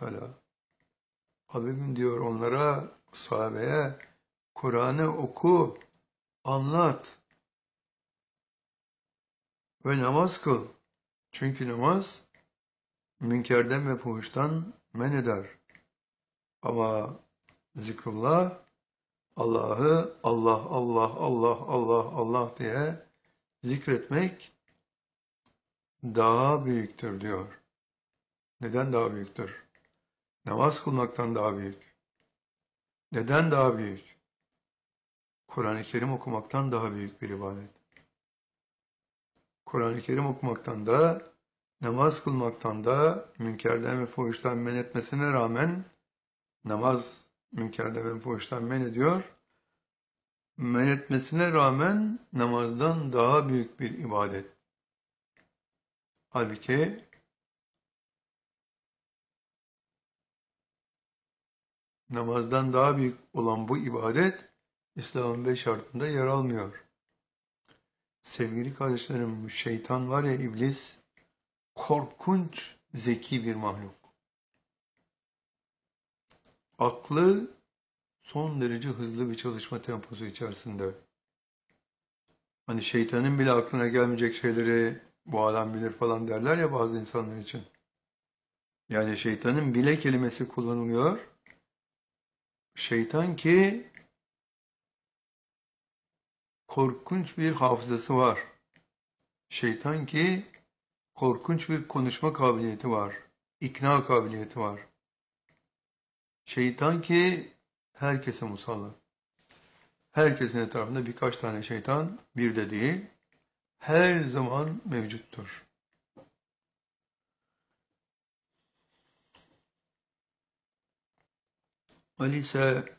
Teala. Habibim diyor onlara, sahabeye, Kur'an'ı oku, anlat ve namaz kıl. Çünkü namaz münkerden ve fuhuştan men eder. Ama zikrullah, Allah'ı Allah, Allah, Allah, Allah, Allah diye zikretmek daha büyüktür diyor. Neden daha büyüktür? Namaz kılmaktan daha büyük. Neden daha büyük? Kur'an-ı Kerim okumaktan daha büyük bir ibadet. Kur'an-ı Kerim okumaktan da, namaz kılmaktan da münkerden ve fuhuştan men etmesine rağmen namaz münkerden ve fuhuştan men ediyor. Men etmesine rağmen namazdan daha büyük bir ibadet. Halbuki namazdan daha büyük olan bu ibadet İslam'ın 5 şartında yer almıyor. Sevgili kardeşlerim, bu şeytan var ya, iblis, korkunç zeki bir mahluk. Aklı son derece hızlı bir çalışma temposu içerisinde. Hani şeytanın bile aklına gelmeyecek şeyleri bu adam bilir falan derler ya bazı insanlar için. Yani şeytanın bile kelimesi kullanılıyor. Şeytan ki korkunç bir hafızası var. Şeytan ki korkunç bir konuşma kabiliyeti var. İkna kabiliyeti var. Şeytan ki herkese musallat. Herkesin etrafında birkaç tane şeytan, bir de değil, her zaman mevcuttur. Ali ise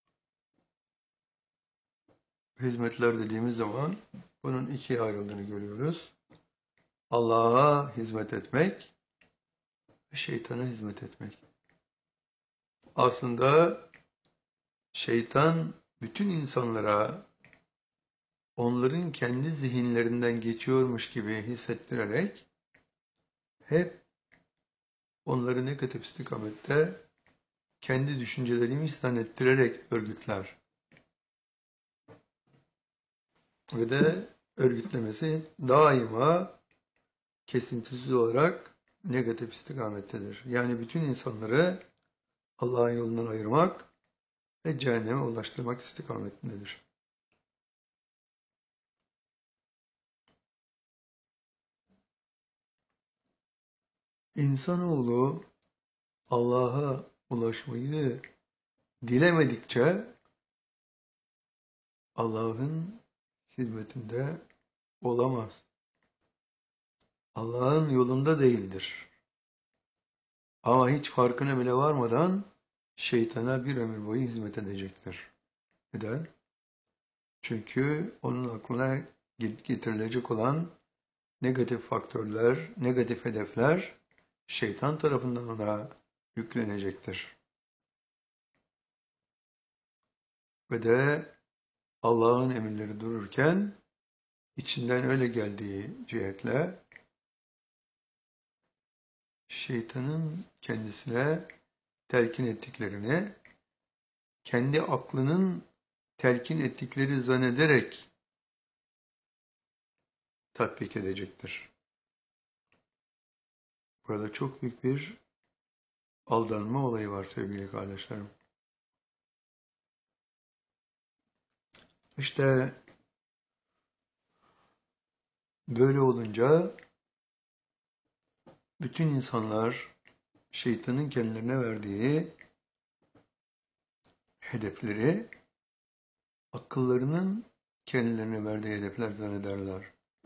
hizmetler dediğimiz zaman bunun ikiye ayrıldığını görüyoruz. Allah'a hizmet etmek ve şeytana hizmet etmek. Aslında şeytan bütün insanlara onların kendi zihinlerinden geçiyormuş gibi hissettirerek hep onları negatif istikamette kendi düşüncelerini istan ettirerek örgütler. Ve de örgütlemesi daima kesintisiz olarak negatif istikamettedir. Yani bütün insanları Allah'ın yolundan ayırmak ve cehenneme ulaştırmak istikametindedir. İnsanoğlu Allah'a ulaşmayı dilemedikçe Allah'ın hizmetinde olamaz. Allah'ın yolunda değildir. Ama hiç farkına bile varmadan şeytana bir ömür boyu hizmet edecektir. Neden? Çünkü onun aklına getirilecek olan negatif faktörler, negatif hedefler şeytan tarafından ona yüklenecektir. Ve de Allah'ın emirleri dururken içinden öyle geldiği cihetle şeytanın kendisine telkin ettiklerini kendi aklının telkin ettikleri zannederek tatbik edecektir. Burada çok büyük bir aldanma olayı var sevgili kardeşlerim. İşte böyle olunca bütün insanlar şeytanın kendilerine verdiği hedefleri akıllarının kendilerine verdiği hedefler zannederler.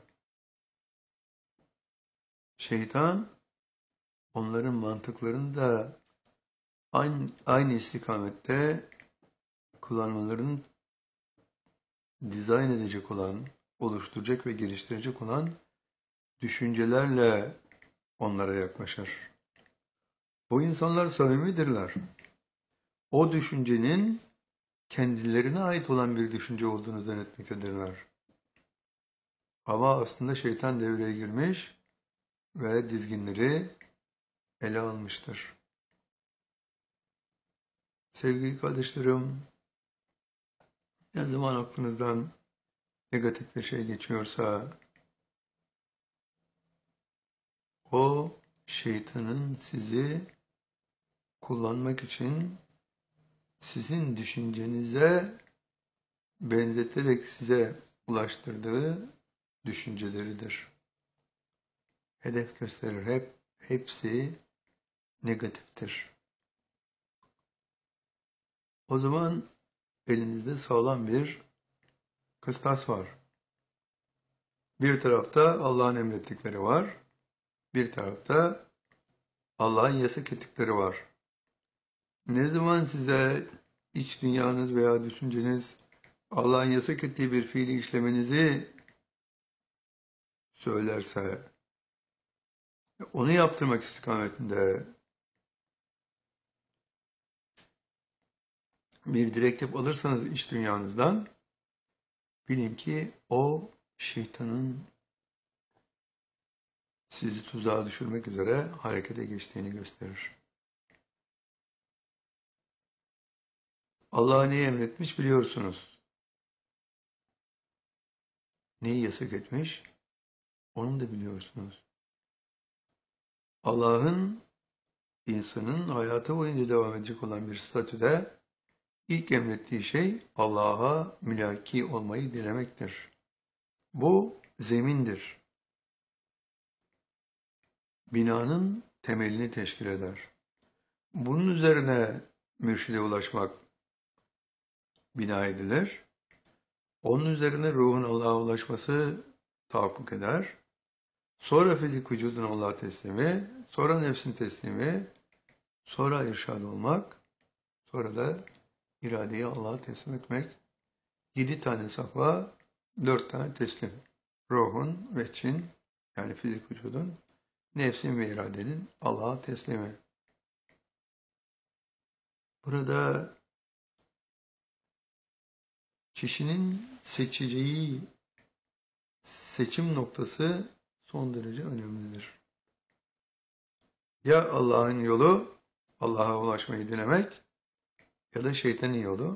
Şeytan onların mantıklarını da aynı istikamette kullanmalarını dizayn edecek olan, oluşturacak ve geliştirecek olan düşüncelerle onlara yaklaşır. Bu insanlar samimidirler. O düşüncenin kendilerine ait olan bir düşünce olduğunu zannetmektedirler. Ama aslında şeytan devreye girmiş ve dizginleri ele almıştır. Sevgili kardeşlerim, ne zaman aklınızdan negatif bir şey geçiyorsa, o şeytanın sizi kullanmak için sizin düşüncenize benzeterek size ulaştırdığı düşünceleridir. Hedef gösterir, hepsi negatiftir. O zaman elinizde sağlam bir kıstas var. Bir tarafta Allah'ın emrettikleri var, bir tarafta Allah'ın yasak ettikleri var. Ne zaman size iç dünyanız veya düşünceniz Allah'ın yasak ettiği bir fiili işlemenizi söylerse, onu yaptırmak istikametinde bir direktif alırsanız iç dünyanızdan, bilin ki o şeytanın sizi tuzağa düşürmek üzere harekete geçtiğini gösterir. Allah neyi emretmiş biliyorsunuz. Neyi yasak etmiş, onu da biliyorsunuz. Allah'ın insanın hayatı boyunca devam edecek olan bir statüde ilk emrettiği şey Allah'a mülaki olmayı dilemektir. Bu zemindir. Binanın temelini teşkil eder. Bunun üzerine mürşide ulaşmak bina edilir. Onun üzerine ruhun Allah'a ulaşması tahakkuk eder. Sonra fizik vücudun Allah'a teslimi, sonra nefsin teslimi, sonra irşad olmak, sonra da iradeyi Allah'a teslim etmek. 7 tane safa, 4 tane teslim. Ruhun ve çin, yani fizik vücudun, nefsin ve iradenin Allah'a teslimi. Burada kişinin seçeceği seçim noktası son derece önemlidir. Ya Allah'ın yolu, Allah'a ulaşmayı dilemek, ya da şeytanın yolu,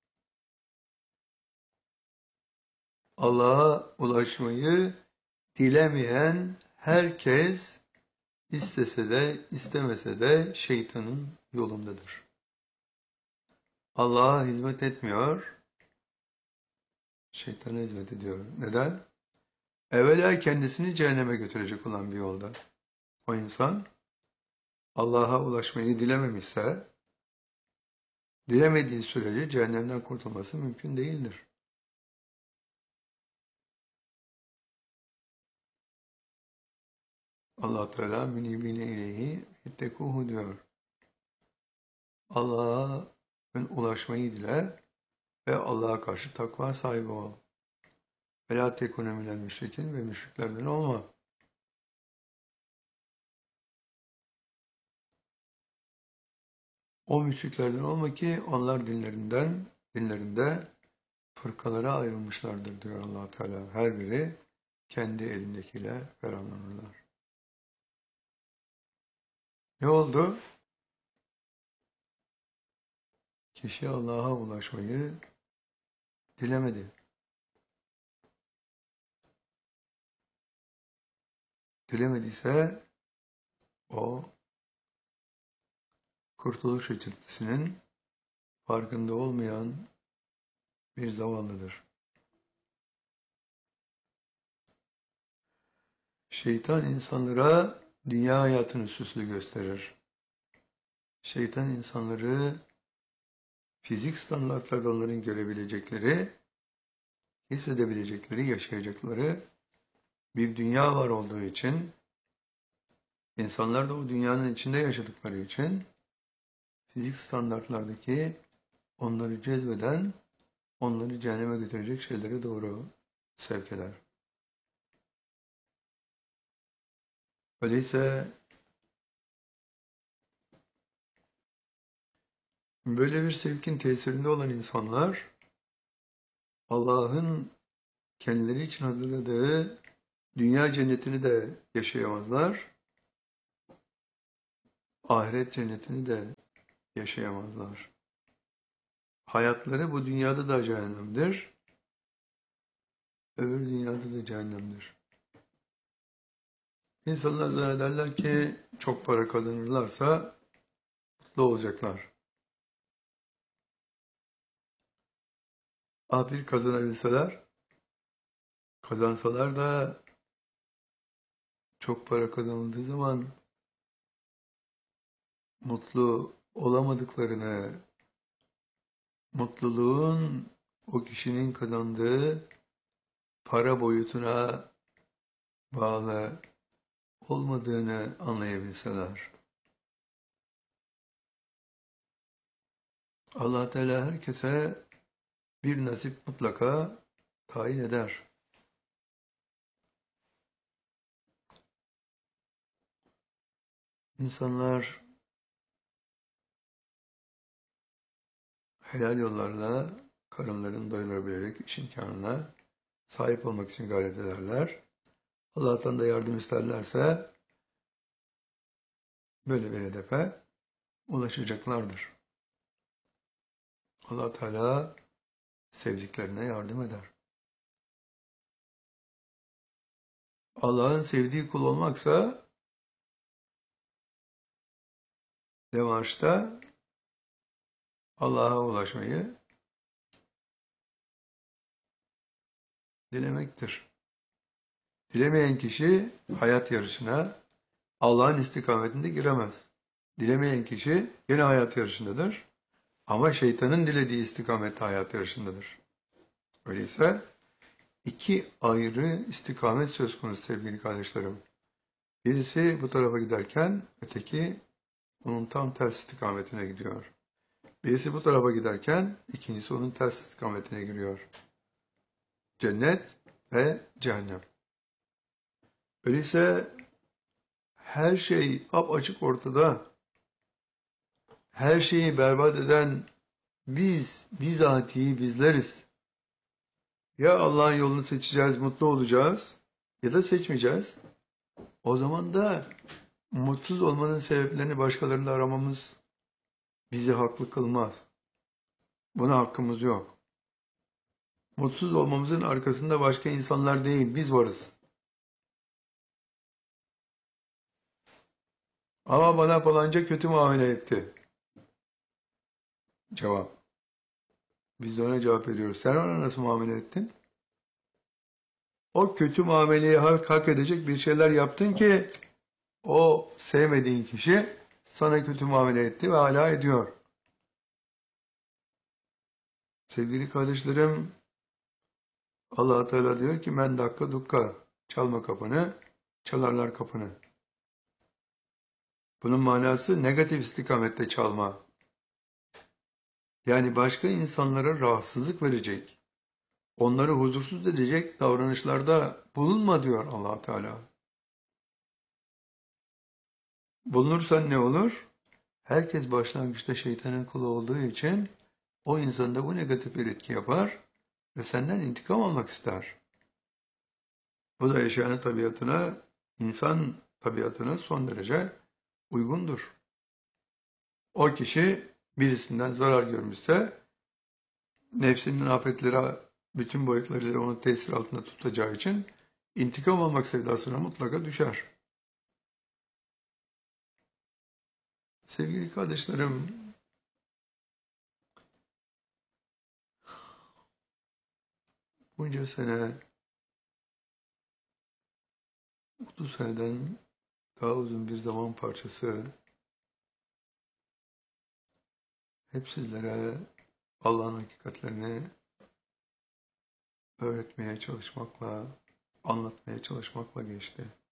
Allah'a ulaşmayı dilemeyen herkes istese de istemese de şeytanın yolundadır. Allah'a hizmet etmiyor, şeytana hizmet ediyor. Neden? Evvela kendisini cehenneme götürecek olan bir yolda. O insan Allah'a ulaşmayı dilememişse, dilemediği sürece cehennemden kurtulması mümkün değildir. Allah Teala münibine ileyhi ittekuhu diyor. Allah'a ulaşmayı dile ve Allah'a karşı takva sahibi ol. Ve la tekune minel müşrikin ve müşriklerden olma. O müşriklerden olma ki onlar dinlerinde fırkalara ayrılmışlardır diyor Allah Teala. Her biri kendi elindekiyle ferahlanırlar. Ne oldu? Kişi Allah'a ulaşmayı dilemedi. Dilemediyse o kurtuluş reçetesinin farkında olmayan bir zavallıdır. Şeytan insanlara dünya hayatını süslü gösterir. Şeytan insanları fizik standartlarda onların görebilecekleri, hissedebilecekleri, yaşayacakları bir dünya var olduğu için, insanlar da o dünyanın içinde yaşadıkları için, fizik standartlardaki onları cezbeden, onları cehenneme götürecek şeylere doğru sevk eder. Öyleyse böyle bir sevkin tesirinde olan insanlar, Allah'ın kendileri için hazırladığı dünya cennetini de yaşayamazlar, ahiret cennetini de yaşayamazlar. hayatları bu dünyada da cehennemdir, öbür dünyada da cehennemdir. İnsanlar zannederler ki çok para kazanırlarsa mutlu olacaklar. Bir kazanabilseler, kazansalar da çok para kazanıldığı zaman mutlu olamadıklarını, mutluluğun o kişinin kazandığı para boyutuna bağlı olmadığını anlayabilseler. Allah Teala herkese bir nasip mutlaka tayin eder. İnsanlar helal yollarla karınlarını doyurabilerek iş imkanına sahip olmak için gayret ederler. Allah'tan da yardım isterlerse böyle bir hedefe ulaşacaklardır. Allah Teala sevdiklerine yardım eder. Allah'ın sevdiği kul olmaksa devarçta Allah'a ulaşmayı dilemektir. Dilemeyen kişi hayat yarışına Allah'ın istikametinde giremez. Dilemeyen kişi yine hayat yarışındadır. Ama şeytanın dilediği istikamette hayat yarışındadır. Öyleyse iki ayrı istikamet söz konusu sevgili kardeşlerim. Birisi bu tarafa giderken öteki onun tam ters istikametine gidiyor. Birisi bu tarafa giderken ikincisi onun ters istikametine giriyor. Cennet ve cehennem. Öyleyse her şey apaçık ortada. Her şeyi berbat eden bizatihi bizleriz. Ya Allah'ın yolunu seçeceğiz, mutlu olacağız ya da seçmeyeceğiz. O zaman da mutsuz olmanın sebeplerini başkalarında aramamız bizi haklı kılmaz. Buna hakkımız yok. Mutsuz olmamızın arkasında başka insanlar değil, biz varız. Ama bana falanca kötü muamele etti. Cevap. Biz de ona cevap veriyoruz. Sen ona nasıl muamele ettin? O kötü muameleyi hak edecek bir şeyler yaptın ki o sevmediğin kişi sana kötü muamele etti ve hala ediyor. Sevgili kardeşlerim, Allah Teala diyor ki men dakika dukka, çalma kapını, çalarlar kapını. Bunun manası negatif istikamette çalma. Yani başka insanlara rahatsızlık verecek, onları huzursuz edecek davranışlarda bulunma diyor Allah Teala. Bulunursan ne olur? Herkes başlangıçta şeytanın kulu olduğu için o insanda bu negatif bir etki yapar ve senden intikam almak ister. Bu da yaşayanın tabiatına, insan tabiatına son derece uygundur. O kişi birisinden zarar görmüşse nefsinin afetleri bütün boyutlarıyla onu tesir altında tutacağı için intikam almak sevdasına mutlaka düşer. Sevgili kardeşlerim, bunca sene 30 seneden daha uzun bir zaman parçası hep sizlere Allah'ın hakikatlerini öğretmeye çalışmakla, anlatmaya çalışmakla geçti.